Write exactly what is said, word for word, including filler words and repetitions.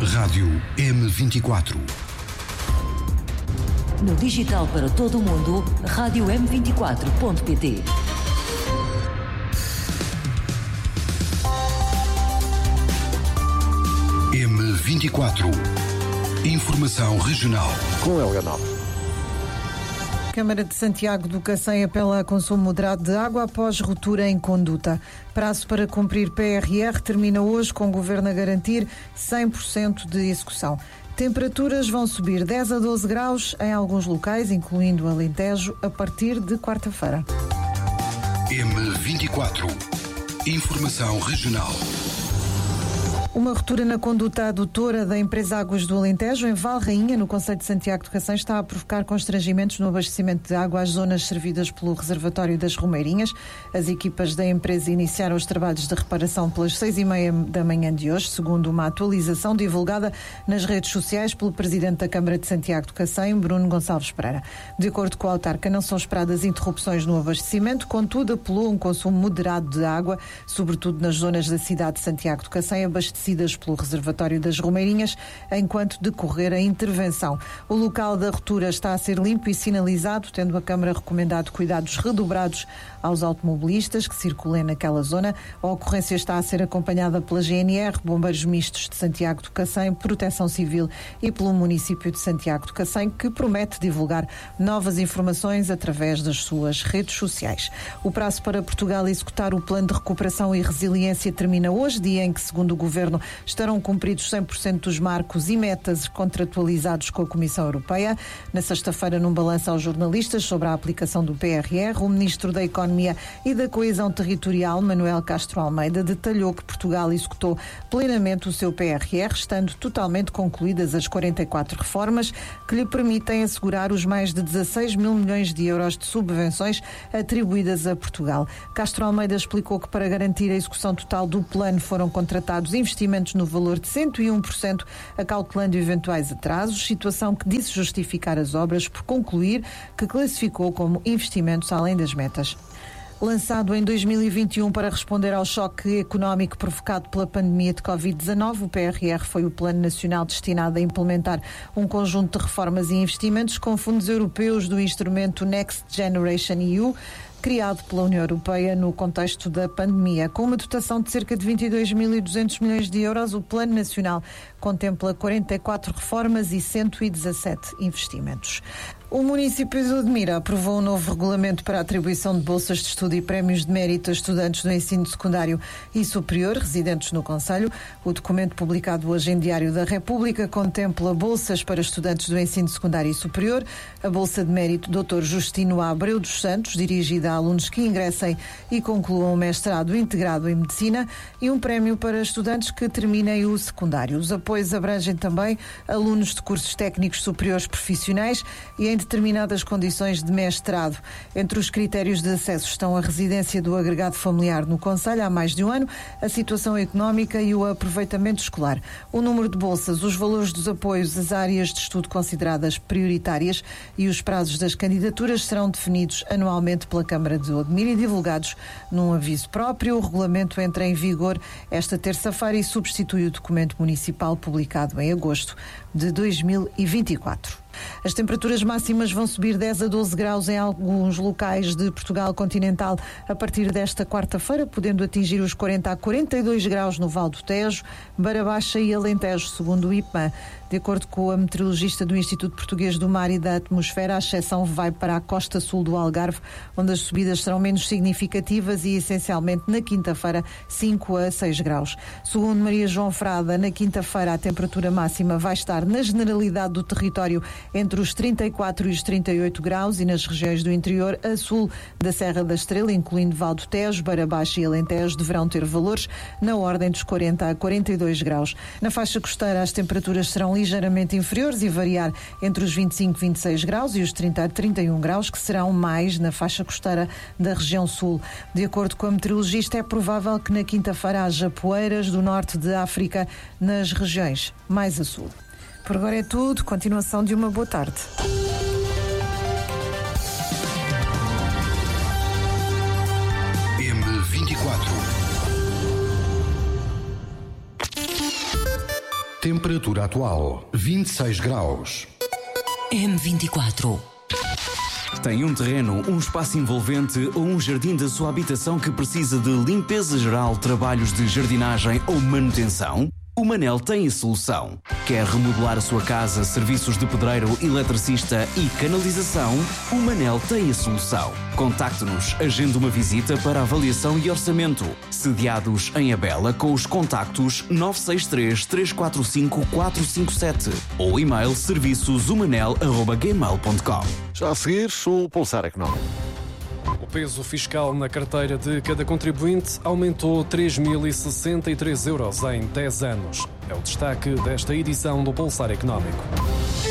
Rádio M vinte e quatro. No digital para todo o mundo, rádio m vinte e quatro ponto pt. M vinte e quatro. Informação regional. Com Helga Nova. Câmara de Santiago do Cacém apela a consumo moderado de água após ruptura em conduta. Prazo para cumprir P R R termina hoje, com o Governo a garantir cem por cento de execução. Temperaturas vão subir dez a doze graus em alguns locais, incluindo o Alentejo, a partir de quarta-feira. M vinte e quatro. Informação regional. Uma ruptura na conduta adutora da empresa Águas do Alentejo, em Valrainha, no concelho de Santiago do Cacém, está a provocar constrangimentos no abastecimento de água às zonas servidas pelo reservatório das Romeirinhas. As equipas da empresa iniciaram os trabalhos de reparação pelas seis e meia da manhã de hoje, segundo uma atualização divulgada nas redes sociais pelo presidente da Câmara de Santiago do Cacém, Bruno Gonçalves Pereira. De acordo com a autarca, não são esperadas interrupções no abastecimento, contudo apelou um consumo moderado de água, sobretudo nas zonas da cidade de Santiago do Cacém, abastecidas pelo reservatório das Romeirinhas, enquanto decorrer a intervenção. O local da ruptura está a ser limpo e sinalizado, tendo a Câmara recomendado cuidados redobrados aos automobilistas que circulem naquela zona. A ocorrência está a ser acompanhada pela G N R, Bombeiros Mistos de Santiago do Cacém, Proteção Civil e pelo município de Santiago do Cacém, que promete divulgar novas informações através das suas redes sociais. O prazo para Portugal executar o Plano de Recuperação e Resiliência termina hoje, dia em que, segundo o Governo, estarão cumpridos cem por cento dos marcos e metas contratualizados com a Comissão Europeia. Na sexta-feira, num balanço aos jornalistas sobre a aplicação do P R R, o Ministro da Economia e da Coesão Territorial, Manuel Castro Almeida, detalhou que Portugal executou plenamente o seu P R R, estando totalmente concluídas as quarenta e quatro reformas que lhe permitem assegurar os mais de dezasseis mil milhões de euros de subvenções atribuídas a Portugal. Castro Almeida explicou que, para garantir a execução total do plano, foram contratados investimentos no valor de cento e um por cento, acautelando eventuais atrasos, situação que disse justificar as obras por concluir, que classificou como investimentos além das metas. Lançado em dois mil e vinte e um para responder ao choque económico provocado pela pandemia de covid dezanove, o P R R foi o Plano Nacional destinado a implementar um conjunto de reformas e investimentos com fundos europeus do instrumento Next Generation E U, criado pela União Europeia no contexto da pandemia. Com uma dotação de cerca de vinte e dois mil e duzentos milhões de euros, o Plano Nacional contempla quarenta e quatro reformas e cento e dezassete investimentos. O município de Odmira aprovou um novo regulamento para a atribuição de bolsas de estudo e prémios de mérito a estudantes do ensino secundário e superior residentes no concelho. O documento, publicado hoje em Diário da República, contempla bolsas para estudantes do ensino secundário e superior, a bolsa de mérito doutor Justino Abreu dos Santos, dirigida a alunos que ingressem e concluam o mestrado integrado em medicina, e um prémio para estudantes que terminem o secundário. Os apoios abrangem também alunos de cursos técnicos superiores profissionais e em determinadas condições de mestrado. Entre os critérios de acesso estão a residência do agregado familiar no concelho há mais de um ano, a situação económica e o aproveitamento escolar. O número de bolsas, os valores dos apoios, as áreas de estudo consideradas prioritárias e os prazos das candidaturas serão definidos anualmente pela Câmara de Odmira e divulgados num aviso próprio. O regulamento entra em vigor esta terça-feira e substitui o documento municipal publicado em agosto de dois mil e vinte e quatro. As temperaturas máximas vão subir dez a doze graus em alguns locais de Portugal continental a partir desta quarta-feira, podendo atingir os quarenta a quarenta e dois graus no Val do Tejo, Beira Baixa e Alentejo, segundo o IPMA. De acordo com a meteorologista do Instituto Português do Mar e da Atmosfera, a exceção vai para a costa sul do Algarve, onde as subidas serão menos significativas e, essencialmente, na quinta-feira, cinco a seis graus. Segundo Maria João Frada, na quinta-feira a temperatura máxima vai estar na generalidade do território entre os trinta e quatro e os trinta e oito graus e nas regiões do interior a sul da Serra da Estrela, incluindo Val do Tejo, Beira Baixa e Alentejo, deverão ter valores na ordem dos quarenta a quarenta e dois graus. Na faixa costeira as temperaturas serão ligeiramente inferiores e variar entre os vinte e cinco e vinte e seis graus e os trinta a trinta e um graus, que serão mais na faixa costeira da região sul. De acordo com a meteorologista, é provável que na quinta-feira haja poeiras do norte de África nas regiões mais a sul. Por agora é tudo. Continuação de uma boa tarde. M vinte e quatro. Temperatura atual vinte e seis graus. M vinte e quatro. Tem um terreno, um espaço envolvente ou um jardim da sua habitação que precisa de limpeza geral, trabalhos de jardinagem ou manutenção? O Manel tem a solução. Quer remodelar a sua casa, serviços de pedreiro, eletricista e canalização? O Manel tem a solução. Contacte-nos, agende uma visita para avaliação e orçamento. Sediados em Abela com os contactos nove seis três, três quatro cinco, quatro cinco sete ou e-mail serviços umanel arroba gmail ponto com. Já a seguir, o Pulsar Económico. O peso fiscal na carteira de cada contribuinte aumentou três mil e sessenta e três euros em dez anos. É o destaque desta edição do Pulsar Económico.